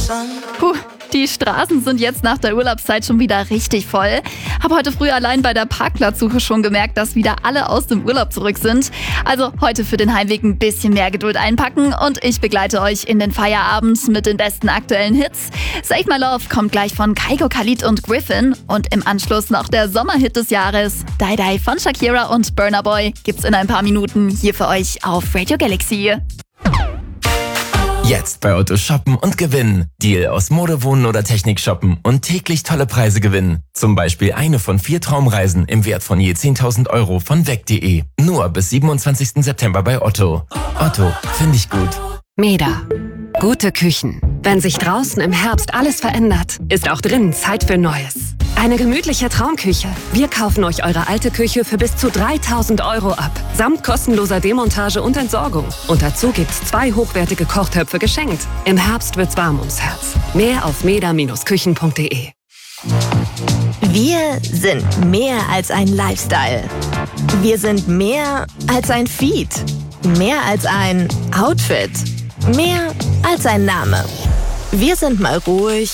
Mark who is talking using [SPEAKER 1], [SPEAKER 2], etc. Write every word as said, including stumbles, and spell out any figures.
[SPEAKER 1] Puh, die Straßen sind jetzt nach der Urlaubszeit schon wieder richtig voll. Hab heute früh allein bei der Parkplatzsuche schon gemerkt, dass wieder alle aus dem Urlaub zurück sind. Also heute für den Heimweg ein bisschen mehr Geduld einpacken und ich begleite euch in den Feierabend mit den besten aktuellen Hits. Save My Love kommt gleich von Kygo Khalid und Griffin und im Anschluss noch der Sommerhit des Jahres. Die Die von Shakira und Burna Boy gibt's in ein paar Minuten hier für euch auf Radio Galaxy.
[SPEAKER 2] Jetzt bei Otto shoppen und gewinnen. Deal aus Mode, Wohnen oder Technik shoppen und täglich tolle Preise gewinnen. Zum Beispiel eine von vier Traumreisen im Wert von je zehntausend Euro von weg punkt de. Nur bis siebenundzwanzigsten September bei Otto. Otto, finde ich gut.
[SPEAKER 3] Meda. Gute Küchen. Wenn sich draußen im Herbst alles verändert, ist auch drinnen Zeit für Neues. Eine gemütliche Traumküche. Wir kaufen euch eure alte Küche für bis zu dreitausend Euro ab. Samt kostenloser Demontage und Entsorgung. Und dazu gibt's zwei hochwertige Kochtöpfe geschenkt. Im Herbst wird's warm ums Herz. Mehr auf meda Bindestrich küchen punkt de.
[SPEAKER 4] Wir sind mehr als ein Lifestyle. Wir sind mehr als ein Feed. Mehr als ein Outfit. Mehr als ein Name. Wir sind mal ruhig